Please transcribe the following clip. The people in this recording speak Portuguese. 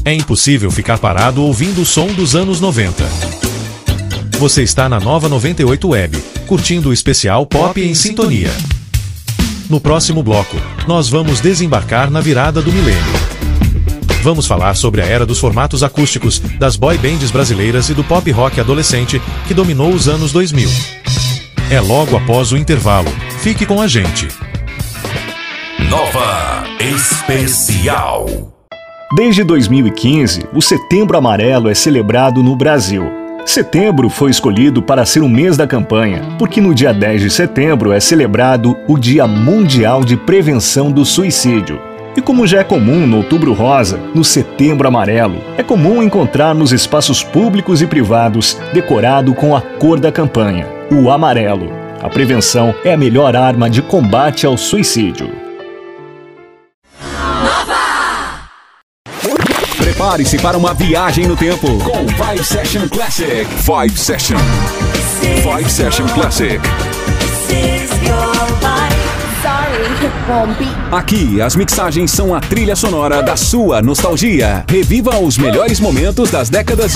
É impossível ficar parado ouvindo o som dos anos 90. Você está na Nova 98 Web, curtindo o especial Pop em Sintonia. No próximo bloco, nós vamos desembarcar na virada do milênio. Vamos falar sobre a era dos formatos acústicos, das boy bands brasileiras e do pop rock adolescente que dominou os anos 2000. É logo após o intervalo. Fique com a gente. Nova Especial. Desde 2015, o Setembro Amarelo é celebrado no Brasil. Setembro foi escolhido para ser o mês da campanha, porque no dia 10 de setembro é celebrado o Dia Mundial de Prevenção do Suicídio. E como já é comum no Outubro Rosa, no Setembro Amarelo, é comum encontrar nos espaços públicos e privados decorado com a cor da campanha, o amarelo. A prevenção é a melhor arma de combate ao suicídio. Prepare-se para uma viagem no tempo com Vibe Session Classic. Vibe Session. Vibe Session Classic. Aqui, as mixagens são a trilha sonora da sua nostalgia. Reviva os melhores momentos das décadas